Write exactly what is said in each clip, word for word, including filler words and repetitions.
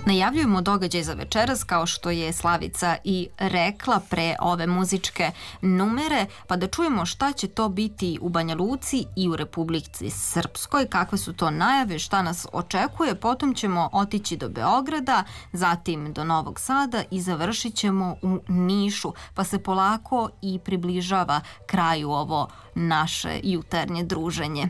Najavljujemo događaj za večeras, kao što je Slavica i rekla pre ove muzičke numere, pa da čujemo šta će to biti u Banja Luci i u Republici Srpskoj, kakve su to najave, šta nas očekuje. Potom ćemo otići do Beograda, zatim do Novog Sada i završit ćemo u Nišu, pa se polako i približava kraju ovo naše jutarnje druženje.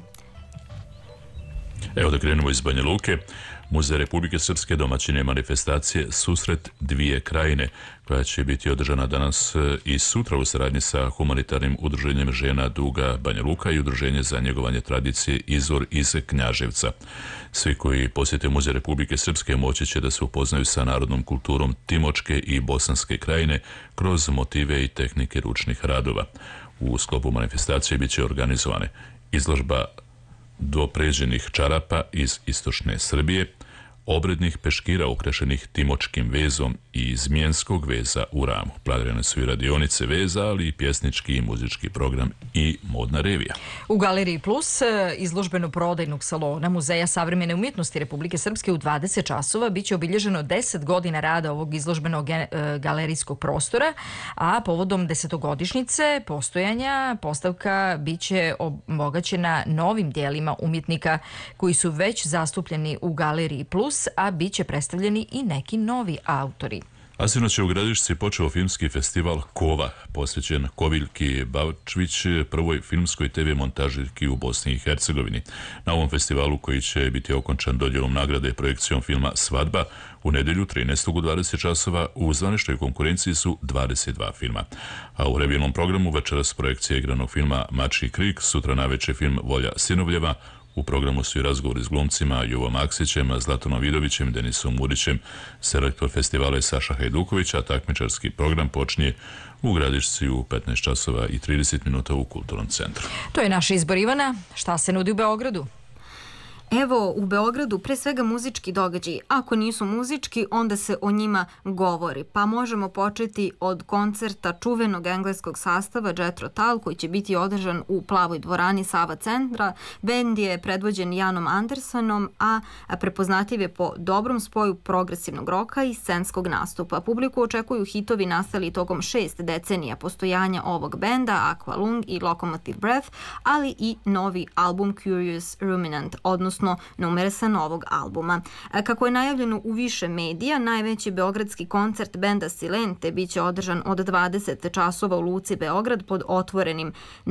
Evo da krenemo iz Banja Luke. Muzej Republike Srpske domaćin je manifestacije Susret dvije krajine, koja će biti održana danas i sutra u saradnji sa humanitarnim udruženjem žena Duga Banja Luka i udruženje za njegovanje tradicije Izvor iz Knjaževca. Svi koji posjete Muzej Republike Srpske moći će da se upoznaju sa narodnom kulturom Timočke i Bosanske krajine kroz motive i tehnike ručnih radova. U sklopu manifestacije bit će organizovane izložba dopređenih čarapa iz istočne Srbije, obrednih peškira ukrešenih timočkim vezom i zmijenskog veza u ramu. Planirane su i radionice veza, ali i pjesnički i muzički program i modna revija. U Galeriji Plus izložbeno-prodajnog salona Muzeja savremene umjetnosti Republike Srpske u dvadeset časova biće obilježeno deset godina rada ovog izložbenog galerijskog prostora, a povodom desetogodišnjice postojanja postavka biće obogaćena novim dijelima umjetnika koji su već zastupljeni u Galeriji Plus, a bit će predstavljeni i neki novi autori. A sinoć je u Gradišci počeo filmski festival Kova, posvećen Koviljki Bavčvić, prvoj filmskoj te ve montažirki u Bosni i Hercegovini. Na ovom festivalu, koji će biti okončan dodjelom nagrade projekcijom filma Svadba, u nedelju trinaestog u dvadeset časova u zvaničnoj konkurenciji su dvadeset dva filma. A u revijalnom programu večeras projekcija igranog filma Mačji krik, sutra naveče film Volja Sinovljeva. U programu su i razgovori s glumcima Jovom Aksićem, Zlatanom Vidovićem, Denisom Murićem. Selektor festivala je Saša Hajduković, a takmičarski program počinje u Gradišci u petnaest časova i trideset minuta u Kulturnom centru. To je naš izbor, Ivana. Šta se nudi u Beogradu? Evo, u Beogradu pre svega muzički događaji. Ako nisu muzički, onda se o njima govori. Pa možemo početi od koncerta čuvenog engleskog sastava Jethro Tull, koji će biti održan u Plavoj dvorani Sava centra. Bend je predvođen Janom Andersonom, a prepoznatljiv je po dobrom spoju progresivnog roka i scenskog nastupa. Publiku očekuju hitovi nastali tokom šest decenija postojanja ovog benda, Aqualung i Locomotive Breath, ali i novi album Curious Ruminant, odnosno numere sa novog albuma. Kako je najavljeno u više medija, najveći beogradski koncert benda Silente biće održan od dvadeset časova u Luci Beograd pod otvorenim